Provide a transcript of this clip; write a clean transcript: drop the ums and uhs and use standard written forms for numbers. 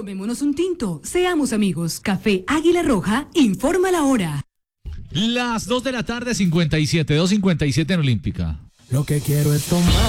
Tomémonos un tinto, seamos amigos. Café Águila Roja, informa la hora. Las 2 de la tarde, 57, 2:57 en Olímpica. Lo que quiero es tomar.